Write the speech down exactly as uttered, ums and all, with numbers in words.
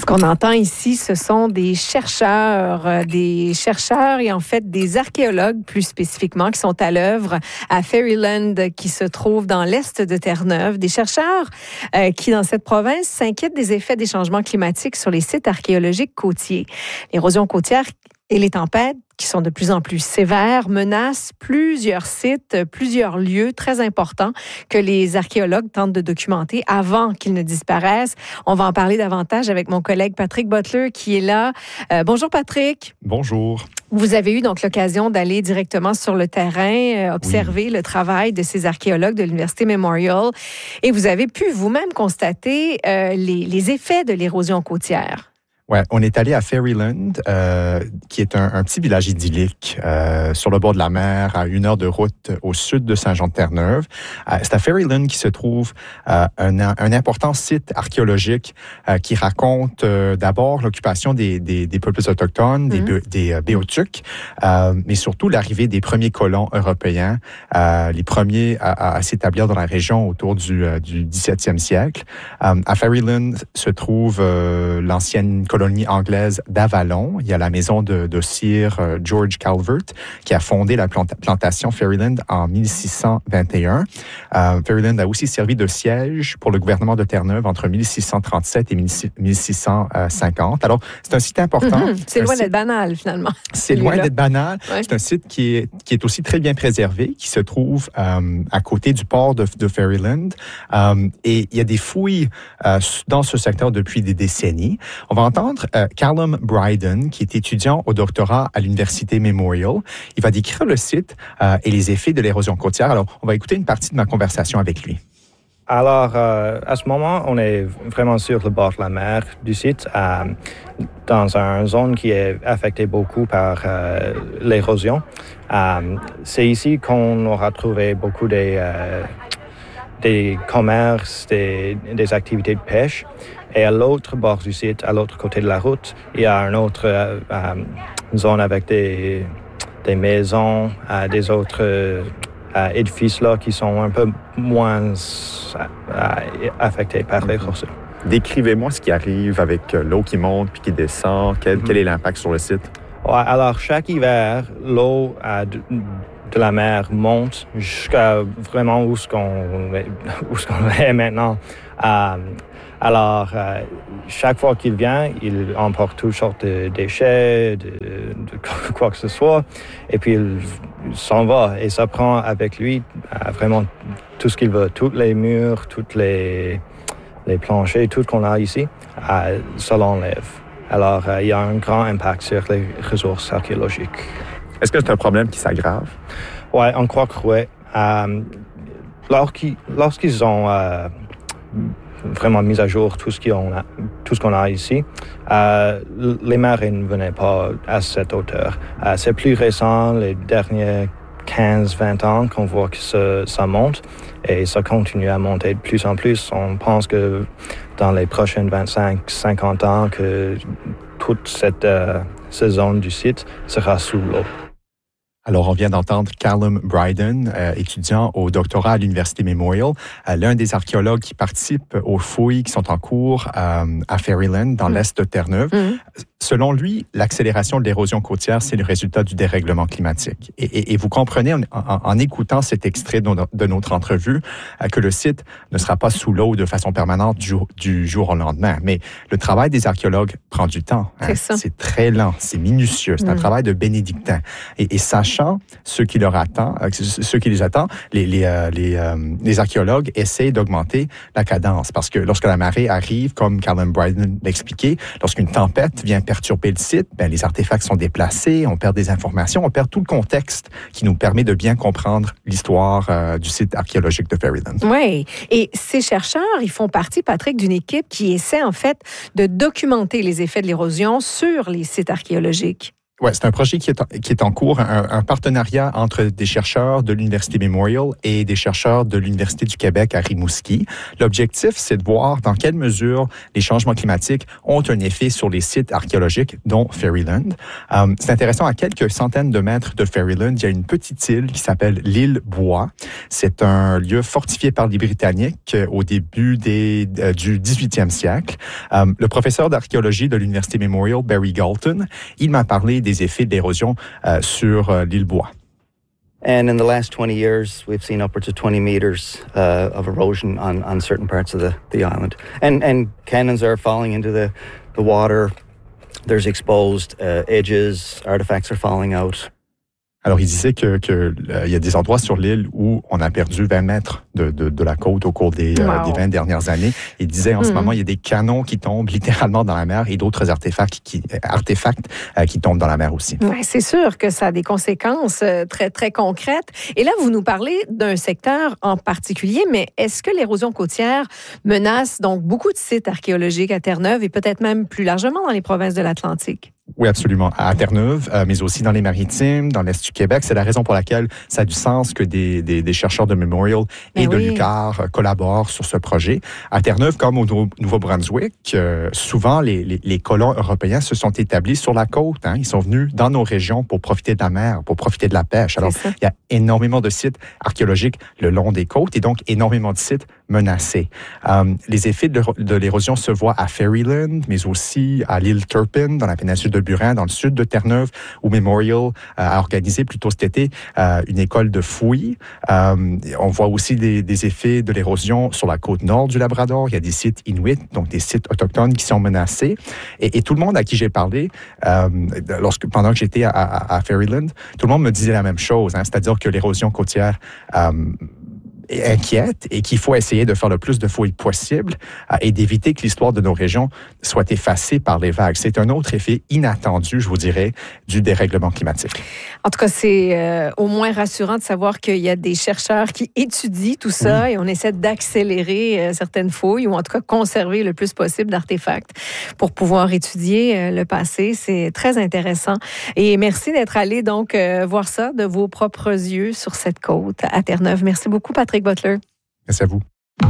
qu'on entend ici, ce sont des chercheurs, euh, des chercheurs et en fait des archéologues plus spécifiquement qui sont à l'œuvre à Ferryland qui se trouve dans l'est de Terre-Neuve. Des chercheurs euh, qui, dans cette province, s'inquiètent des effets des changements climatiques sur les sites archéologiques côtiers. L'érosion côtière et les tempêtes qui sont de plus en plus sévères, menacent plusieurs sites, plusieurs lieux très importants que les archéologues tentent de documenter avant qu'ils ne disparaissent. On va en parler davantage avec mon collègue Patrick Butler qui est là. Euh, bonjour Patrick. Bonjour. Vous avez eu donc l'occasion d'aller directement sur le terrain, euh, observer oui. le travail de ces archéologues de l'Université Memorial et vous avez pu vous-même constater euh, les, les effets de l'érosion côtière. Ouais, on est allé à Ferryland, euh, qui est un, un petit village idyllique euh, sur le bord de la mer, à une heure de route au sud de Saint-Jean-de-Terre-Neuve. Euh, c'est à Ferryland qui se trouve euh, un, un important site archéologique euh, qui raconte euh, d'abord l'occupation des, des, des peuples autochtones, des, mmh. des euh, Béotucs, euh, mais surtout l'arrivée des premiers colons européens, euh, les premiers à, à s'établir dans la région autour du, euh, du dix-septième siècle. Euh, à Ferryland se trouve euh, l'ancienne colonie anglaise d'Avalon. Il y a la maison de, de Sir George Calvert qui a fondé la planta- plantation Ferryland en mille six cent vingt et un. Euh, Ferryland a aussi servi de siège pour le gouvernement de Terre-Neuve entre mille six cent trente-sept et mille six cent cinquante. Alors, c'est un site important. Mm-hmm. C'est un loin site... d'être banal, finalement. C'est loin d'être banal. Ouais. C'est un site qui est, qui est aussi très bien préservé, qui se trouve euh, à côté du port de, de Ferryland. Euh, et il y a des fouilles euh, dans ce secteur depuis des décennies. On va entendre Euh, Callum Bryden, qui est étudiant au doctorat à l'Université Memorial. Il va décrire le site euh, et les effets de l'érosion côtière. Alors, on va écouter une partie de ma conversation avec lui. Alors, euh, à ce moment, on est vraiment sur le bord de la mer du site, euh, dans une zone qui est affectée beaucoup par euh, l'érosion. Euh, c'est ici qu'on aura trouvé beaucoup des, euh, des commerces, des, des activités de pêche. Et à l'autre bord du site, à l'autre côté de la route, il y a une autre euh, euh, zone avec des, des maisons, euh, des autres euh, édifices là qui sont un peu moins euh, affectés par l'érosion. Décrivez-moi ce qui arrive avec l'eau qui monte puis qui descend. Quel, mm-hmm. quel est l'impact sur le site? Ouais, alors, chaque hiver, l'eau euh, de, de la mer monte jusqu'à vraiment où ce qu'on, où ce qu'on est maintenant. Euh, Alors, euh, chaque fois qu'il vient, il emporte toutes sortes de déchets, de, de quoi que ce soit, et puis il, il s'en va. Et ça prend avec lui euh, vraiment tout ce qu'il veut, tous les murs, toutes les, les planchers, tout ce qu'on a ici, euh, ça l'enlève. Alors, euh, il y a un grand impact sur les ressources archéologiques. Est-ce que c'est un problème qui s'aggrave? Oui, on croit que oui. Euh, lorsqu'ils, lorsqu'ils ont... Euh, vraiment mis à jour tout ce qu'on a, tout ce qu'on a ici. Euh, les marées ne venaient pas à cette hauteur. Euh, c'est plus récent, les derniers quinze vingt ans, qu'on voit que ça, ça monte et ça continue à monter de plus en plus. On pense que dans les prochaines vingt-cinq cinquante ans, que toute cette, euh, cette zone du site sera sous l'eau. Alors, on vient d'entendre Callum Bryden, euh, étudiant au doctorat à l'Université Memorial, euh, l'un des archéologues qui participe aux fouilles qui sont en cours euh, à Ferryland, dans mmh. l'est de Terre-Neuve. Mmh. Selon lui, l'accélération de l'érosion côtière, c'est le résultat du dérèglement climatique. Et, et, et vous comprenez, en, en, en écoutant cet extrait de, de notre entrevue, euh, que le site ne sera pas sous l'eau de façon permanente du, du jour au lendemain. Mais le travail des archéologues prend du temps. Hein. C'est ça. C'est très lent, c'est minutieux, c'est mmh. un travail de bénédictin. Et, et sachant ce qui leur attend, ce qui les attend, les, les, euh, les, euh, les archéologues essayent d'augmenter la cadence. Parce que lorsque la marée arrive, comme Callum Bryden l'expliquait, lorsqu'une tempête vient perturber le site, ben, les artefacts sont déplacés, on perd des informations, on perd tout le contexte qui nous permet de bien comprendre l'histoire euh, du site archéologique de Ferryland. Oui, et ces chercheurs, ils font partie, Patrick, d'une équipe qui essaie en fait de documenter les effets de l'érosion sur les sites archéologiques. Oui, c'est un projet qui est en, qui est en cours, un, un partenariat entre des chercheurs de l'Université Memorial et des chercheurs de l'Université du Québec à Rimouski. L'objectif, c'est de voir dans quelle mesure les changements climatiques ont un effet sur les sites archéologiques, dont Ferryland. Euh, c'est intéressant, à quelques centaines de mètres de Ferryland, il y a une petite île qui s'appelle l'île Bois. C'est un lieu fortifié par les Britanniques au début des, euh, du dix-huitième siècle. Euh, le professeur d'archéologie de l'Université Memorial, Barry Galton, il m'a parlé des effets de l'érosion euh, sur euh, l'île Bois. And in the last twenty years, we've seen upwards of twenty meters uh, of erosion on, on certain parts of the, the island. And, and cannons are falling into the, the water. There's exposed uh, edges, artifacts are falling out. Alors, il disait que, que euh, il y a des endroits sur l'île où on a perdu vingt mètres de, de, de la côte au cours des, wow. euh, des vingt dernières années. Il disait en mm-hmm. ce moment, il y a des canons qui tombent littéralement dans la mer et d'autres artefacts qui, artefacts, euh, qui tombent dans la mer aussi. Ouais, c'est sûr que ça a des conséquences euh, très, très concrètes. Et là, vous nous parlez d'un secteur en particulier, mais est-ce que l'érosion côtière menace donc beaucoup de sites archéologiques à Terre-Neuve et peut-être même plus largement dans les provinces de l'Atlantique? Oui, absolument. À Terre-Neuve, euh, mais aussi dans les Maritimes, dans l'Est du Québec. C'est la raison pour laquelle ça a du sens que des, des, des chercheurs de Memorial et mais de oui. l'UQAR euh, collaborent sur ce projet. À Terre-Neuve, comme au Nouveau-Brunswick, euh, souvent les, les, les colons européens se sont établis sur la côte. Hein. Ils sont venus dans nos régions pour profiter de la mer, pour profiter de la pêche. Alors, il y a énormément de sites archéologiques le long des côtes et donc énormément de sites menacés. Euh, les effets de, de l'érosion se voient à Ferryland, mais aussi à l'île Turpin, dans la péninsule de Burin, dans le sud de Terre-Neuve, où Memorial euh, a organisé plus tôt cet été euh, une école de fouilles. Euh, on voit aussi des, des effets de l'érosion sur la côte nord du Labrador. Il y a des sites inuits, donc des sites autochtones qui sont menacés. Et, et tout le monde à qui j'ai parlé, euh, lorsque, pendant que j'étais à, à, à Ferryland, tout le monde me disait la même chose, hein, c'est-à-dire que l'érosion côtière euh, inquiète et qu'il faut essayer de faire le plus de fouilles possible euh, et d'éviter que l'histoire de nos régions soit effacée par les vagues. C'est un autre effet inattendu, je vous dirais, du dérèglement climatique. En tout cas, c'est euh, au moins rassurant de savoir qu'il y a des chercheurs qui étudient tout ça oui. et on essaie d'accélérer euh, certaines fouilles ou en tout cas conserver le plus possible d'artefacts pour pouvoir étudier euh, le passé. C'est très intéressant. Et merci d'être allé donc euh, voir ça de vos propres yeux sur cette côte à Terre-Neuve. Merci beaucoup, Patrick Butler. Merci à vous.